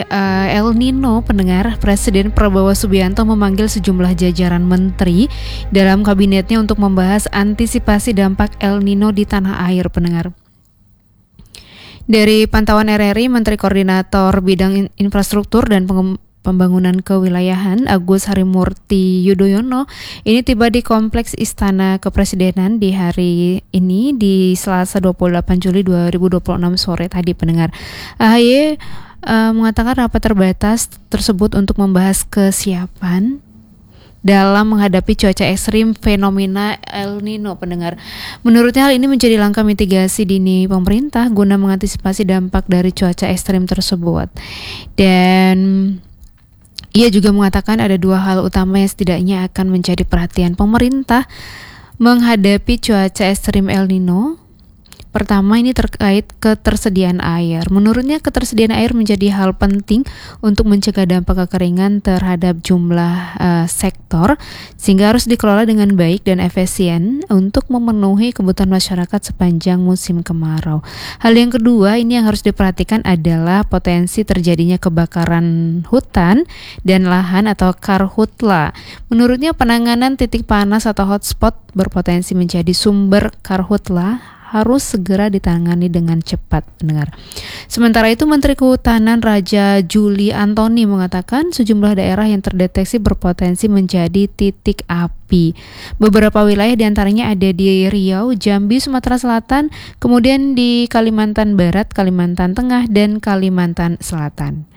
El Nino, pendengar, Presiden Prabowo Subianto memanggil sejumlah jajaran menteri dalam kabinetnya untuk membahas antisipasi dampak El Nino di tanah air, pendengar. Dari pantauan RRI, Menteri Koordinator Bidang Infrastruktur dan Pembangunan Kewilayahan Agus Harimurti Yudhoyono ini tiba di Kompleks Istana Kepresidenan di hari ini di Selasa 28 Juli 2026 sore tadi, pendengar. AHY mengatakan rapat terbatas tersebut untuk membahas kesiapan dalam menghadapi cuaca ekstrim fenomena El Nino, pendengar. Menurutnya hal ini menjadi langkah mitigasi dini pemerintah guna mengantisipasi dampak dari cuaca ekstrim tersebut. Dan ia juga mengatakan ada dua hal utama yang setidaknya akan menjadi perhatian pemerintah menghadapi cuaca ekstrim El Nino. Pertama, ini terkait ketersediaan air. Menurutnya ketersediaan air menjadi hal penting untuk mencegah dampak kekeringan terhadap jumlah sektor, sehingga harus dikelola dengan baik dan efisien untuk memenuhi kebutuhan masyarakat sepanjang musim kemarau. Hal yang kedua, ini yang harus diperhatikan adalah potensi terjadinya kebakaran hutan dan lahan atau karhutla. Menurutnya penanganan titik panas atau hotspot berpotensi menjadi sumber karhutla harus segera ditangani dengan cepat, pendengar. Sementara itu, Menteri Kehutanan Raja Juli Antoni mengatakan sejumlah daerah yang terdeteksi berpotensi menjadi titik api. Beberapa wilayah diantaranya ada di Riau, Jambi, Sumatera Selatan, kemudian di Kalimantan Barat, Kalimantan Tengah, dan Kalimantan Selatan.